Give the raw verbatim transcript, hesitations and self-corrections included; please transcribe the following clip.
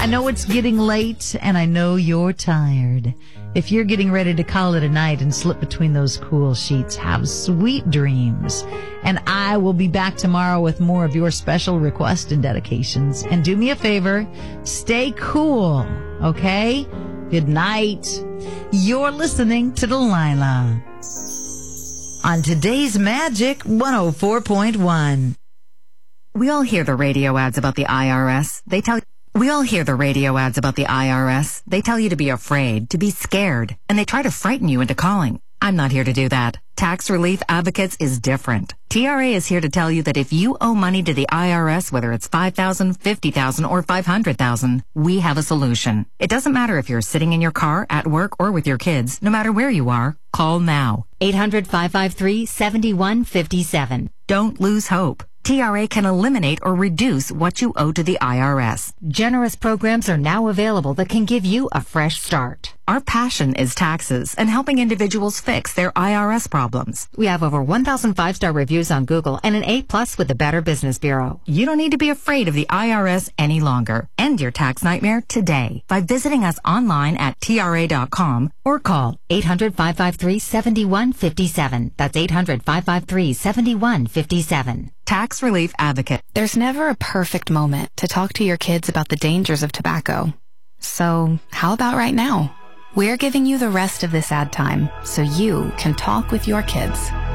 I know it's getting late, and I know you're tired. If you're getting ready to call it a night and slip between those cool sheets, have sweet dreams. And I will be back tomorrow with more of your special requests and dedications. And do me a favor, stay cool, okay? Good night. You're listening to Delilah on today's Magic one oh four point one. We all hear the radio ads about the I R S. They tell We all hear the radio ads about the I R S. They tell you to be afraid, to be scared, and they try to frighten you into calling. I'm not here to do that. Tax Relief Advocates is different. T R A is here to tell you that if you owe money to the I R S, whether it's five thousand dollars, fifty thousand dollars, or five hundred thousand dollars, we have a solution. It doesn't matter if you're sitting in your car, at work, or with your kids. No matter where you are, call now. eight hundred, five five three, seven one five seven. Don't lose hope. T R A can eliminate or reduce what you owe to the I R S. Generous programs are now available that can give you a fresh start. Our passion is taxes and helping individuals fix their I R S problems. We have over one thousand five-star reviews on Google and an A plus with the Better Business Bureau. You don't need to be afraid of the I R S any longer. End your tax nightmare today by visiting us online at T R A dot com or call eight hundred, five five three, seven one five seven. That's eight hundred, five five three, seven one five seven. Tax Relief Advocate. There's never a perfect moment to talk to your kids about the dangers of tobacco. So how about right now? We're giving you the rest of this ad time so you can talk with your kids.